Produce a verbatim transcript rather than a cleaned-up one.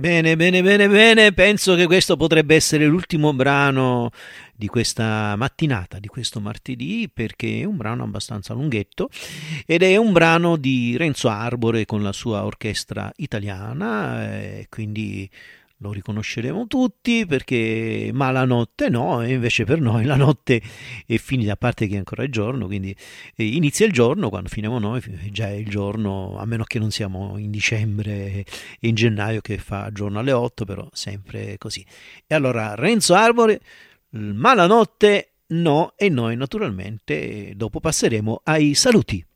Bene, bene, bene, bene. Penso che questo potrebbe essere l'ultimo brano di questa mattinata, di questo martedì, perché è un brano abbastanza lunghetto ed è un brano di Renzo Arbore con la sua orchestra italiana, e quindi lo riconosceremo tutti perché ma la notte no, e invece per noi la notte è finita, a parte che ancora è giorno, quindi eh, inizia il giorno, quando finiamo noi già è il giorno, a meno che non siamo in dicembre e in gennaio che fa giorno alle otto, però sempre così. E allora Renzo Arbore, malanotte no, e noi naturalmente dopo passeremo ai saluti.